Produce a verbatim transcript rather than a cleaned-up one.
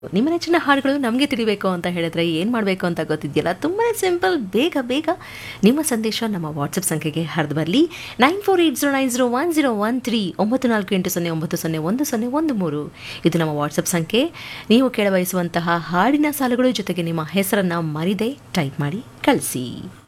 ನಿಮ್ಮ ನೆಚ್ಚಿನ ಹಾಡುಗಳು ನಮಗೆ ತಿಳಿಬೇಕು ಅಂತ ಹೇಳಿದ್ರೆ ಏನು ಮಾಡಬೇಕು ಅಂತ ಗೊತ್ತಿದೆಯಲ್ಲ, ತುಂಬಾ ಸಿಂಪಲ್. ಬೇಗ ಬೇಗ ನಿಮ್ಮ ಸಂದೇಶ ನಮ್ಮ ವಾಟ್ಸಪ್ ಸಂಖ್ಯೆಗೆ ಹರಿದು ಬರಲಿ. Nine four eight zero nine zero one zero one three ಒಂಬತ್ತು ನಾಲ್ಕು ಎಂಟು ಸೊನ್ನೆ ಒಂಬತ್ತು ಸೊನ್ನೆ ಒಂದು ಸೊನ್ನೆ ಒಂದು ಮೂರು ಇದು ನಮ್ಮ ವಾಟ್ಸಪ್ ಸಂಖ್ಯೆ. ನೀವು ಕೇಳಬಯಸುವಂತಹ ಹಾಡಿನ ಸಾಲುಗಳು ಜೊತೆಗೆ ನಿಮ್ಮ ಹೆಸರನ್ನು ಮರಿದೇ ಟೈಪ್ ಮಾಡಿ ಕಳಿಸಿ.